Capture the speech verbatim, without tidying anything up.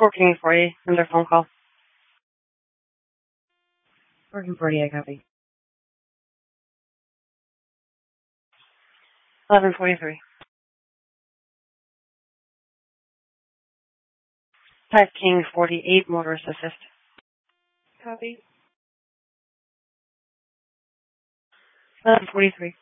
Working for you. Another phone call. Working for you, I copy. eleven forty-three. Type King forty-eight, motorist assist. Copy. eleven forty-three.